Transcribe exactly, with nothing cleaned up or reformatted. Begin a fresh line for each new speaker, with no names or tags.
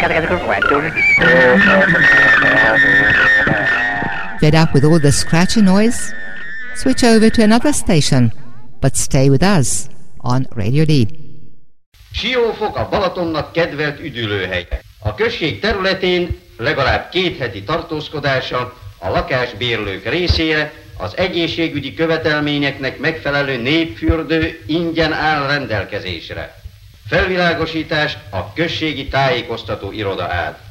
Fed up with all the scratchy noise? Switch over to another station, but stay with us on Radio D.
Siófok a Balatonnak kedvelt üdülőhely. A község területén legalább két heti tartózkodása a lakásbérlők részére az egészségügyi követelményeknek megfelelő népfürdő ingyen áll rendelkezésre. Felvilágosítás a községi tájékoztató iroda át.